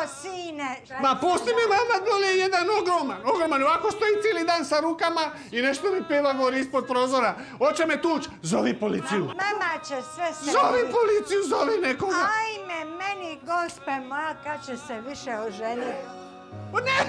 sine. Ma pusti mi, mama, dole je jedan ogroman. Ovako stoji cijeli dan sa rukama i nešto mi peva gori ispod prozora. Hoće me tuć, zovi policiju. Mama će sve se... Zovi policiju, zovi nekoga. Ajme, meni, gospe moja, kad će se više oženiti. Ne,